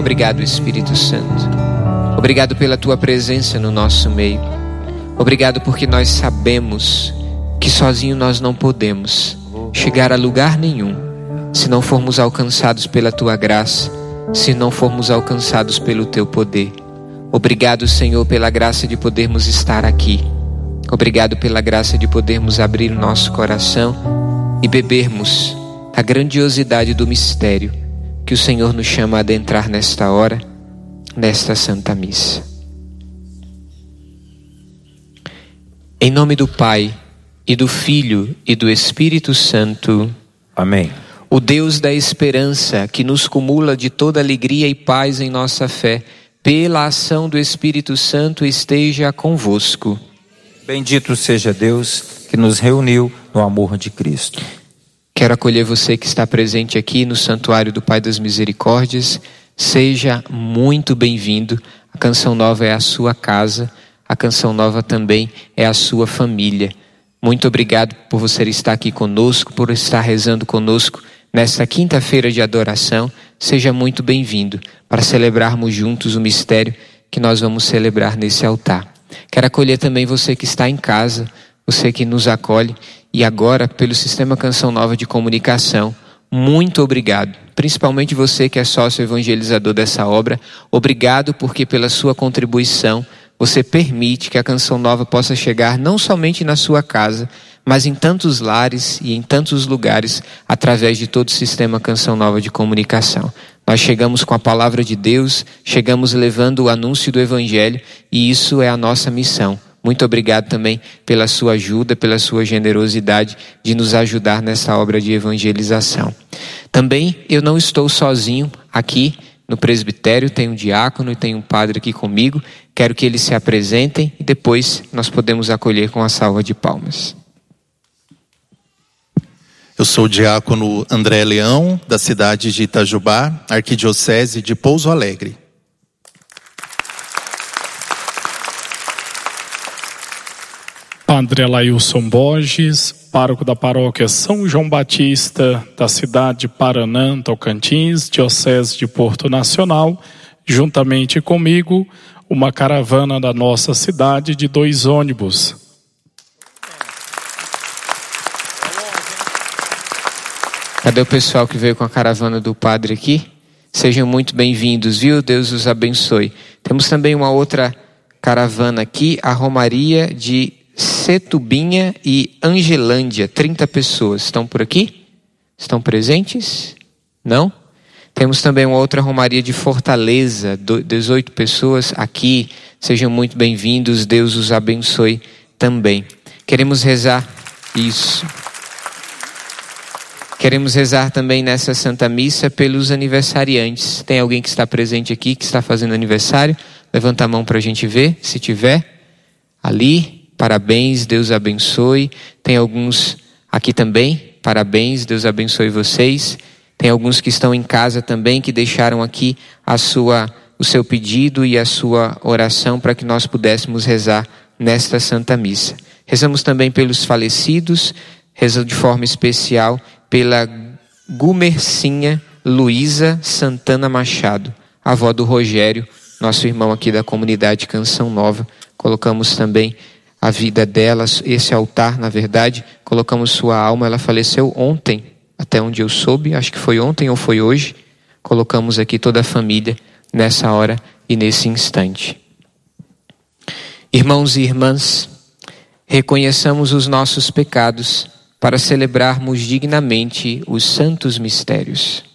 Obrigado, Espírito Santo. Obrigado pela tua presença no nosso meio. Obrigado porque nós sabemos que sozinho nós não podemos chegar a lugar nenhum se não formos alcançados pela tua graça, se não formos alcançados pelo teu poder. Obrigado, Senhor, pela graça de podermos estar aqui. Obrigado pela graça de podermos abrir o nosso coração e bebermos a grandiosidade do mistério que o Senhor nos chama a adentrar nesta hora, nesta Santa Missa. Em nome do Pai, e do Filho, e do Espírito Santo. Amém. O Deus da esperança, que nos cumula de toda alegria e paz em nossa fé, pela ação do Espírito Santo, esteja convosco. Bendito seja Deus, que nos reuniu no amor de Cristo. Quero acolher você que está presente aqui no Santuário do Pai das Misericórdias. Seja muito bem-vindo. A Canção Nova é a sua casa. A Canção Nova também é a sua família. Muito obrigado por você estar aqui conosco, por estar rezando conosco nesta quinta-feira de adoração. Seja muito bem-vindo para celebrarmos juntos o mistério que nós vamos celebrar nesse altar. Quero acolher também você que está em casa, você que nos acolhe e agora pelo Sistema Canção Nova de Comunicação. Muito obrigado, principalmente você que é sócio evangelizador dessa obra. Obrigado porque pela sua contribuição você permite que a Canção Nova possa chegar não somente na sua casa, mas em tantos lares e em tantos lugares através de todo o Sistema Canção Nova de Comunicação. Nós chegamos com a palavra de Deus, chegamos levando o anúncio do Evangelho e isso é a nossa missão. Muito obrigado também pela sua ajuda, pela sua generosidade de nos ajudar nessa obra de evangelização. Também eu não estou sozinho aqui no presbitério, tem um diácono e tem um padre aqui comigo. Quero que eles se apresentem e depois nós podemos acolher com a salva de palmas. Eu sou o diácono André Leão, da cidade de Itajubá, arquidiocese de Pouso Alegre. Padre Alailson Borges, pároco da paróquia São João Batista, da cidade de Paranã, Tocantins, diocese de Porto Nacional, juntamente comigo, uma caravana da nossa cidade de 2 ônibus. Cadê o pessoal que veio com a caravana do padre aqui? Sejam muito bem-vindos, viu? Deus os abençoe. Temos também uma outra caravana aqui, a Romaria de Setubinha e Angelândia. 30 pessoas. Estão por aqui? Estão presentes? Não? Temos também uma outra Romaria de Fortaleza, 18 pessoas aqui. Sejam muito bem-vindos, Deus os abençoe também. Queremos rezar isso. Queremos rezar também nessa Santa Missa pelos aniversariantes. Tem alguém que está presente aqui, que está fazendo aniversário? Levanta a mão para a gente ver, se tiver. Ali, parabéns, Deus abençoe. Tem alguns aqui também, parabéns, Deus abençoe vocês. Tem alguns que estão em casa também, que deixaram aqui o seu pedido e a sua oração para que nós pudéssemos rezar nesta Santa Missa. Rezamos também pelos falecidos, rezamos de forma especial pela Gumercinha Luísa Santana Machado, avó do Rogério, nosso irmão aqui da comunidade Canção Nova. Colocamos também a vida dela, esse altar, na verdade, colocamos sua alma. Ela faleceu ontem, até onde eu soube, acho que foi ontem ou foi hoje. Colocamos aqui toda a família nessa hora e nesse instante. Irmãos e irmãs, reconheçamos os nossos pecados para celebrarmos dignamente os santos mistérios.